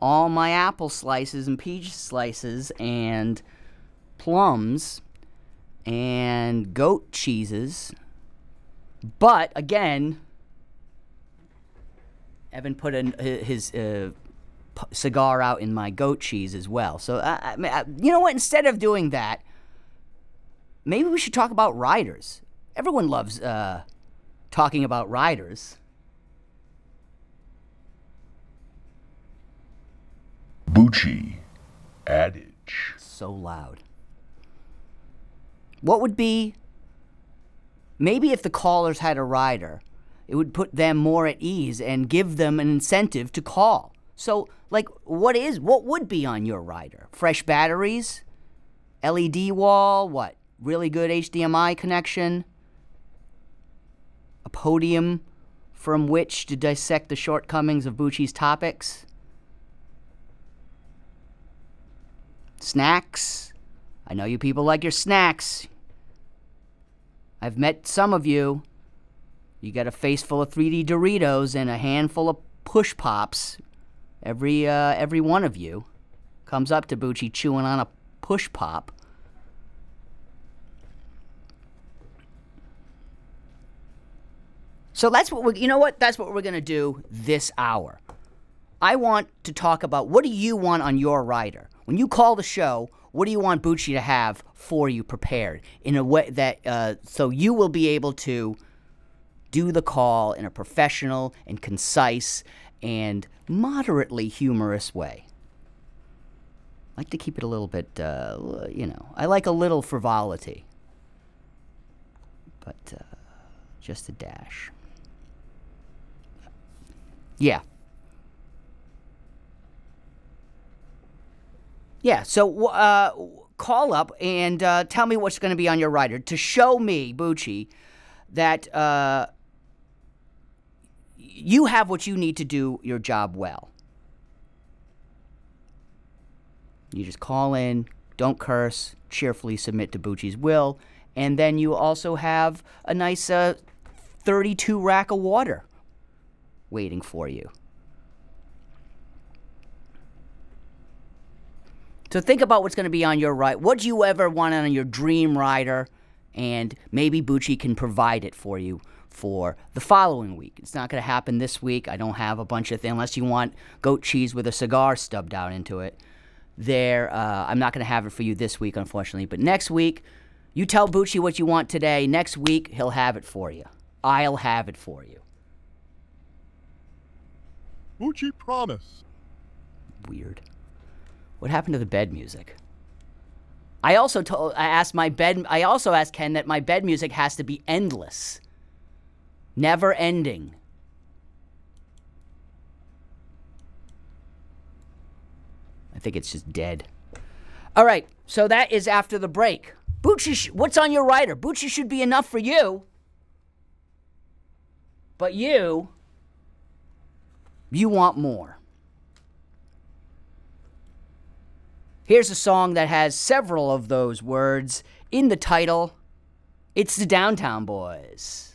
all my apple slices and peach slices and plums and goat cheeses. But, again, Evan put his cigar out in my goat cheese as well. So, you know what? Instead of doing that, maybe we should talk about riders. Everyone loves talking about riders. Bucci adage. So loud. What would be, maybe if the callers had a rider, it would put them more at ease and give them an incentive to call. So, like, what would be on your rider? Fresh batteries? LED wall? What? Really good HDMI connection? A podium from which to dissect the shortcomings of Bucci's topics? Snacks? I know you people like your snacks. I've met some of you. You got a face full of 3D Doritos and a handful of Push Pops. Every one of you comes up to Bucci chewing on a Push Pop. So that's what that's what we're going to do this hour. I want to talk about, what do you want on your rider? When you call the show, what do you want Bucci to have for you prepared in a way that so you will be able to do the call in a professional and concise and moderately humorous way? I like to keep it a little bit, I like a little frivolity, but just a dash. Yeah. Yeah, so call up and tell me what's going to be on your rider to show me, Bucci, that you have what you need to do your job well. You just call in, don't curse, cheerfully submit to Bucci's will, and then you also have a nice 32 rack of water waiting for you. So think about what's going to be on your ride. What do you ever want on your dream rider? And maybe Bucci can provide it for you for the following week. It's not going to happen this week. I don't have a bunch of things, unless you want goat cheese with a cigar stubbed out into it. I'm not going to have it for you this week, unfortunately. But next week, you tell Bucci what you want today. Next week, he'll have it for you. I'll have it for you. Bucci promise. Weird. What happened to the bed music? I also asked Ken that my bed music has to be endless. Never ending. I think it's just dead. All right, so that is after the break. Bucci, what's on your rider? Bucci should be enough for you. But you want more. Here's a song that has several of those words in the title. It's the Downtown Boys.